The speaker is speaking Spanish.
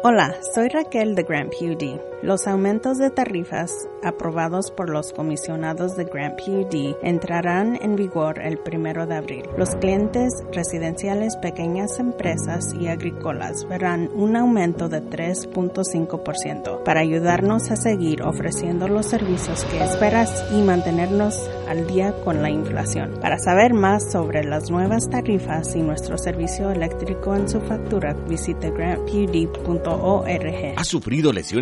Hola, soy Raquel de Grant PUD. Los aumentos de tarifas aprobados por los comisionados de Grant PUD entrarán en vigor el 1 de abril. Los clientes residenciales, pequeñas empresas y agrícolas verán un aumento de 3.5% para ayudarnos a seguir ofreciendo los servicios que esperas y mantenernos al día con la inflación. Para saber más sobre las nuevas tarifas y nuestro servicio eléctrico en su factura, visite grantpud.org. ¿Has sufrido lesiones